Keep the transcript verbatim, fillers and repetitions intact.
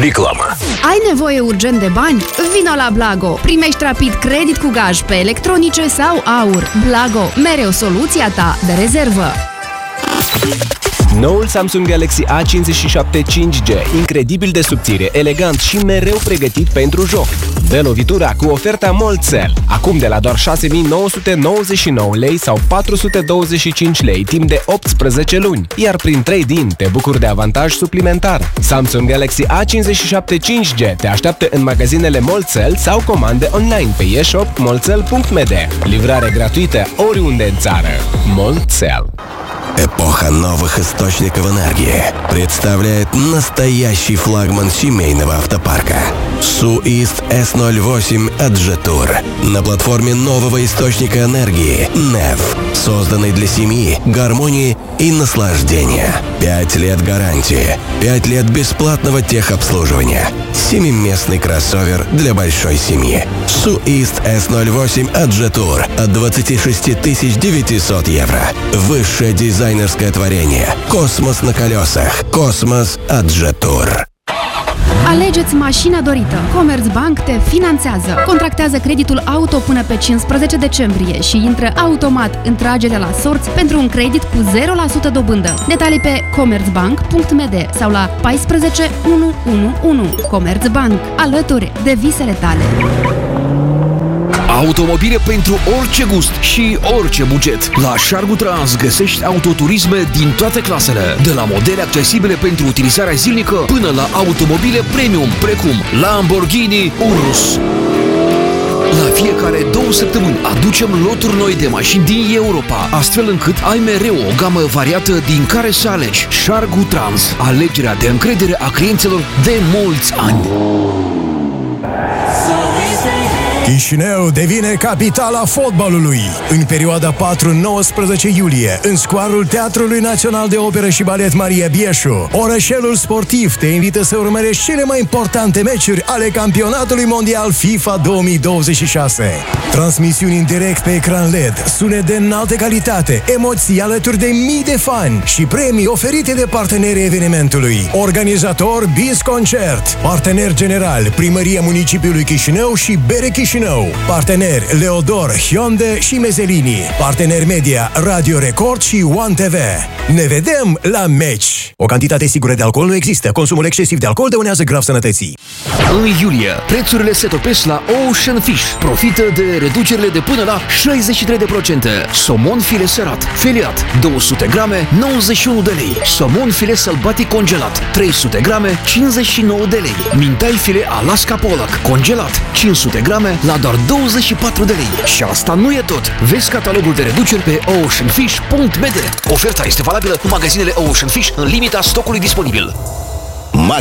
Reclamă. Ai nevoie urgent de bani? Vino la Blago! Primești rapid credit cu gaj pe electronice sau aur. Blago, mereu soluția ta de rezervă. Noul Samsung Galaxy A cincizeci și șapte cinci G, incredibil de subțire, elegant și mereu pregătit pentru joc. Dă lovitura cu oferta Molcel, acum de la doar șase mii nouă sute nouăzeci și nouă lei sau patru sute douăzeci și cinci lei timp de optsprezece luni, iar prin trade-in te bucuri de avantaj suplimentar. Samsung Galaxy A cincizeci și șapte cinci G te așteaptă în magazinele Molcel sau comande online pe e-shop molcel punct m d. Livrare gratuită oriunde în țară. Molcel. Эпоха новых источников энергии представляет настоящий флагман семейного автопарка Суист эс ноль восемь Аджетур на платформе нового источника энергии нэв, созданной для семьи, гармонии и наслаждения. Пять лет гарантии, пять лет бесплатного техобслуживания. Семиместный кроссовер для большой семьи. Суист эс ноль восемь Аджетур от двадцати шести тысяч девятисот евро. Высшее дизайнерское творение. Космос на колесах. Космос Аджетур. Alegeți mașina dorită. Commerzbank te finanțează. Contractează creditul auto până pe cincisprezece decembrie și intră automat în tragerea la sorți pentru un credit cu zero la sută dobândă. Detalii pe commerzbank punct m d sau la paisprezece unu unu unu. Commerzbank. Alături de visele tale. Automobile pentru orice gust și orice buget. La Shargu Trans găsești autoturisme din toate clasele, de la modele accesibile pentru utilizarea zilnică până la automobile premium, precum Lamborghini Urus. La fiecare două săptămâni aducem loturi noi de mașini din Europa, astfel încât ai mereu o gamă variată din care să alegi. Shargu Trans, alegerea de încredere a clienților de mulți ani. Chișinău devine capitala fotbalului. În perioada patru nouăsprezece iulie, în scoarul Teatrului Național de Operă și Balet Maria Bieșu, orășelul sportiv te invită să urmărești cele mai importante meciuri ale campionatului mondial FIFA două mii douăzeci și șase. Transmisiuni în direct pe ecran L E D, sunet de înaltă calitate, emoții alături de mii de fani și premii oferite de partenerii evenimentului. Organizator Biz Concert. Partener general Primăria Municipiului Chișinău și Bere Chișinău. Partener Leodor, Hyundai și Mezelini. Partener media Radio Record și One T V. Ne vedem la meci! O cantitate sigură de alcool nu există. Consumul excesiv de alcool dăunează grav sănătății. În iulie, prețurile se topesc la Ocean Fish. Profită de reducerile de până la șaizeci și trei la sută. Somon filet serat, filiat, două sute grame, nouăzeci și unu de lei. Somon filet sălbatic congelat, trei sute grame, cincizeci și nouă de lei. Mintai filet Alaska Pollock, congelat, cinci sute grame, la doar douăzeci și patru de lei. Și asta nu e tot! Vezi catalogul de reduceri pe ocean fish punct m d. Oferta este valabilă în magazinele Ocean Fish în limita stocului disponibil.